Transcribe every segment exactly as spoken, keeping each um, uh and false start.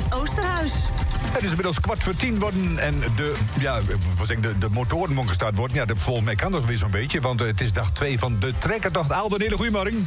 het Oosterhuis. Het is inmiddels kwart voor tien worden en de, ja, wat zeg ik, de, de motoren moeten gestart worden. Ja, de, volgens mij kan dat weer zo'n beetje, want uh, het is dag twee van de trekkertocht. Aalden, een hele goeiemorgen.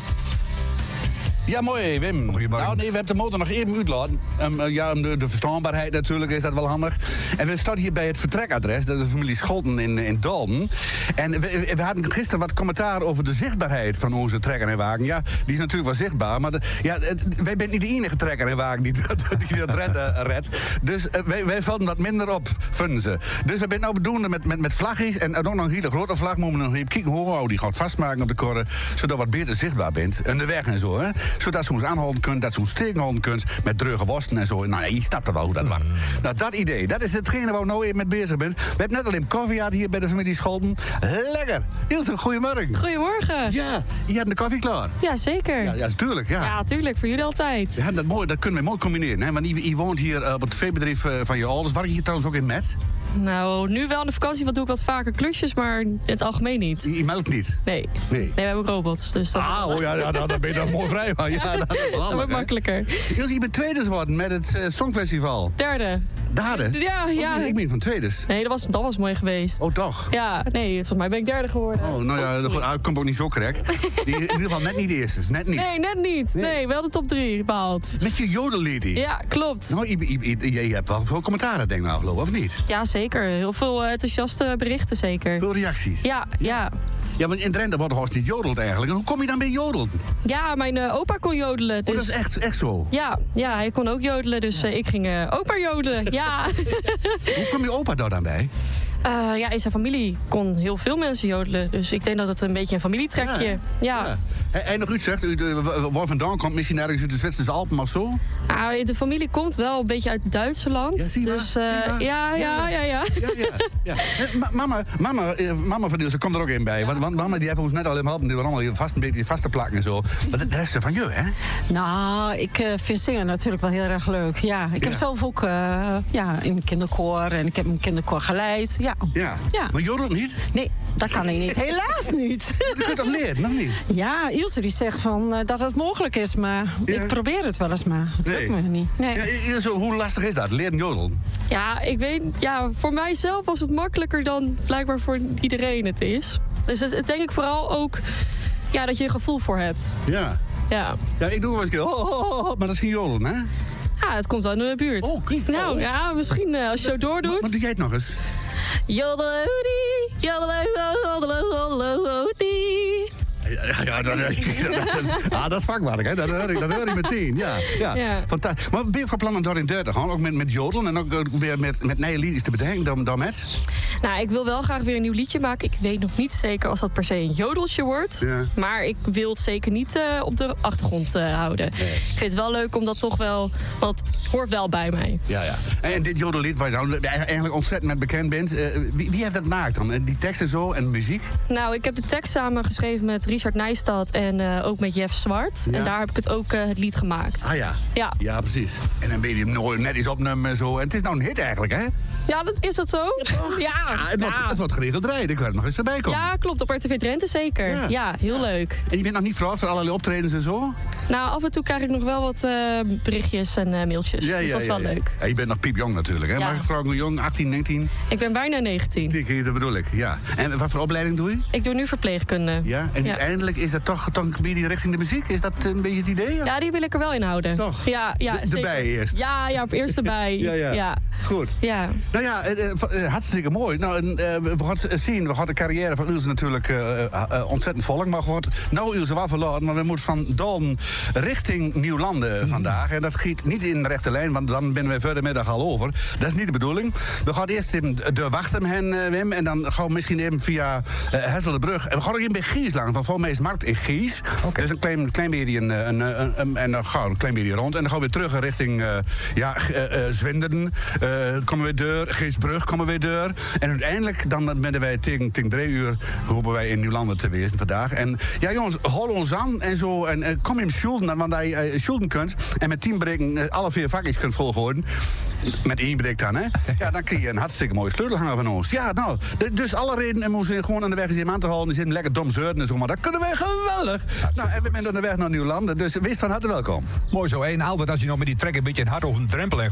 Ja, mooi, Wim. Goedemorgen. Nou, nee, we hebben de motor nog even uitlaten. Um, uh, ja, om de, de verstaanbaarheid natuurlijk is dat wel handig. En we staan hier bij het vertrekadres. Dat is de familie Scholten in, in Dalden. En we, we, we hadden gisteren wat commentaar over de zichtbaarheid van onze trekker en wagen. Ja, die is natuurlijk wel zichtbaar. Maar de, ja, het, wij zijn niet de enige trekker en wagen die, die dat redden, redt. Dus uh, wij, wij vallen wat minder op, vinden ze. Dus we zijn nou bedoeld met, met, met vlagjes. En ook nog een hele grote vlag. Moeten we nog even kijken hoe we die gaat vastmaken op de korren. Zodat wat beter zichtbaar bent. En de weg en zo, hè. Zodat ze ons aanhouden kunt, dat ze ons tegenhouden kunt met dreuge worsten en zo. Nou ja, je snapt wel hoe dat wordt. Nou, dat idee, dat is hetgene waar ik nou even mee bezig ben. We hebben net al een koffie gehad hier bij de familie Scholten. Lekker! Ilse, goedemorgen. Goedemorgen. Ja, je hebt de koffie klaar. Ja, zeker. Ja, ja tuurlijk, ja. Ja, tuurlijk. Voor jullie altijd. Ja, dat, mooi, dat kunnen we mooi combineren. Hè? Want je, je woont hier op het veebedrijf van je ouders. Waar je hier trouwens ook in met? Nou, nu wel in de vakantie, want doe ik wat vaker klusjes, maar in het algemeen niet. Je, je melkt niet? Nee. Nee. Nee, we hebben ook robots. Dus dat Ah, oh ja, ja nou, dan ben je dan mooi vrij van. Ja, dat is wel dat handig, wordt hè? makkelijker. Ilse, je bent tweede geworden met het uh, Songfestival. Derde. Derde? Ja, ja. Oh, ik ben van tweedes. Nee, dat was, dat was mooi geweest. Oh, toch? Ja, nee, volgens mij ben ik derde geworden. Oh, nou ja, dat ah, komt ook niet zo correct. Die, in ieder geval net niet de eerste, net niet. Nee, net niet. Nee, nee wel de top drie behaald. Met je jodelliedie. Ja, klopt. Nou, je, je, je, je hebt wel veel commentaren, denk ik nou, geloof of niet? Ja, zeker. Heel veel uh, enthousiaste berichten, zeker. Veel reacties. Ja, ja. Ja, want in Drenthe wordt Horst niet jodeld eigenlijk. En hoe kom je dan bij jodelen? Ja, mijn uh, opa kon jodelen. Dus... Oh, dat is echt, echt zo? Ja, ja, hij kon ook jodelen, dus uh, ik ging uh, ook maar jodelen. Ja. Hoe kwam je opa daar dan bij? Uh, ja, in zijn familie kon heel veel mensen jodelen. Dus ik denk dat het een beetje een familietrekje. Ja. ja. ja. En nog u zegt, u, waar vandaan komt, misschien ergens uit de Zwitserse Alpen of zo? Uh, de familie komt wel een beetje uit Duitsland. Ja, zie je dus uh, ja, ja, ja, ja, ja. ja, ja, ja. Ma mama, mama, mama van Ilse komt er ook in bij. Ja. Want, want mama die heeft ons net al helemaal die waren allemaal vast een beetje vaste plakken en zo. Maar de rest van je, hè? Nou, ik uh, vind zingen natuurlijk wel heel erg leuk. Ja, ik heb ja. zelf ook uh, ja, in mijn kinderkoor en ik heb mijn kinderkoor geleid. Ja. Ja. ja. Maar jodelt niet? Nee, dat kan ik niet. Helaas niet. Je kunt toch leren, nog niet? Ja, Ilse die zegt van, uh, dat het mogelijk is, maar ja. ik probeer het wel eens, maar het nee. lukt me niet. Nee. Ja, Ilse, hoe lastig is dat, leren jodelen? Ja, ik weet, ja, voor mijzelf was het makkelijker dan blijkbaar voor iedereen het is. Dus het, het denk ik vooral ook ja, dat je een gevoel voor hebt. Ja. Ja, ja ik doe wel eens een keer, oh, oh, oh, maar dat is geen jodelen, hè? Ja, het komt wel in de buurt. Oh, kijk. Nou, oh. ja, misschien uh, als je zo doordoet. Wat, wat doe jij het nog eens? Jodeloodie, jodeloodie. Ja, ja, dat, dat, dat, ah, dat is vakwerk, hè? Dat hoor ik, dat hoor ik meteen. Ja, ja. Ja. Fantastisch. Maar ben je van plan om door in deur te gaan? Ook met, met jodelen en ook weer met, met nieuwe liedjes te bedenken dan, dan met? Nou, ik wil wel graag weer een nieuw liedje maken. Ik weet nog niet zeker als dat per se een jodeltje wordt. Ja. Maar ik wil het zeker niet uh, op de achtergrond uh, houden. Nee. Ik vind het wel leuk om dat toch wel... Want het hoort wel bij mij. Ja, ja. En dit jodellied waar je nou eigenlijk ontzettend met bekend bent... Uh, wie, wie heeft dat gemaakt dan? Die teksten zo en muziek? Nou, ik heb de tekst samengeschreven met Richard Nijstad en uh, ook met Jeff Zwart. Ja. En daar heb ik het ook uh, het lied gemaakt. Ah ja. Ja. Ja, precies. En dan ben je hem net eens opnemen en zo. En het is nou een hit eigenlijk, hè? Ja, dat, is dat zo? Ja, ja, het, ja. Wordt, het wordt geregeld rijden. Ik kan er nog eens erbij komen. Ja, klopt. Op R T V Drenthe zeker. Ja, ja heel ja. leuk. En je bent nog niet verrast voor allerlei optredens en zo? Nou, af en toe krijg ik nog wel wat uh, berichtjes en uh, mailtjes. Ja, dus ja, dat is wel ja, ja. leuk. Ja, je bent nog piepjong natuurlijk, hè? Ja. Mag ik vragen hoe jong? achttien, negentien? Ik ben bijna negentien. Dat bedoel ik, ja. En wat voor opleiding doe je? Ik doe nu verpleegkunde. Ja, en ja. uiteindelijk is dat toch, toch een beetje richting de muziek? Is dat een beetje het idee? Of? Ja, die wil ik er wel in houden. Toch? Ja, ja, de, erbij eerst? Ja, ja, op eerst erbij. ja, ja, ja. Goed. Ja. Nou ja, uh, uh, hartstikke mooi. Nou, uh, we gaan zien, we gaan de carrière van Ilse natuurlijk uh, uh, ontzettend volgen. Maar we gaan nou Ilse wel verloren, maar we moeten van Dalden richting Nieuwlanden mm. vandaag. En dat giet niet in de rechte lijn, want dan zijn we verder middag al over. Dat is niet de bedoeling. We gaan eerst in de Wachtemhen, uh, Wim. En dan gaan we misschien even via uh, Hesselderbrug. En we gaan ook in bij Gies lang, van volgens mij is Markt in Gies. Okay. Dus een klein, klein beetje een, een, een, een, en dan gaan we een klein beetje rond. En dan gaan we weer terug richting uh, ja, uh, uh, Zwinderen. Uh, komen we deur, Geesbrug komen we deur. En uiteindelijk dan ben wij tegen, tegen drie uur hopen wij in Nieuwlanden te wezen vandaag. En ja jongens, hol ons aan en zo. En uh, kom in schulden, want hij uh, schulden kunt. En met tien breken uh, alle vier vakjes kunt volgooien. Met één breek dan, hè. Ja, dan krijg je een hartstikke mooie sleutelhanger van ons. Ja, nou, d- dus alle redenen om ons gewoon aan de weg eens aan te houden. Die zitten lekker dom zeurden en zo, maar dat kunnen wij geweldig. Nou, en we zijn aan de weg naar Nieuwlanden, dus wees van harte welkom. Mooi zo, en altijd als je nog met die trek een beetje een hart over een drempel